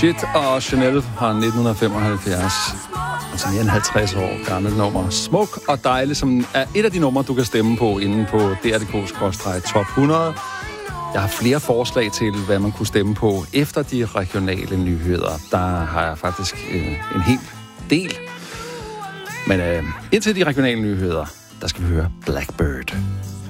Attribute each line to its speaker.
Speaker 1: Shit og Chanel har 1975. Altså mere end 50 år gammelt nummer. Smuk og dejlig, som er et af de numre, du kan stemme på inde på dr.dk/top 100. Jeg har flere forslag til, hvad man kunne stemme på efter de regionale nyheder. Der har jeg faktisk en hel del. Men indtil de regionale nyheder, der skal vi høre Blackbird.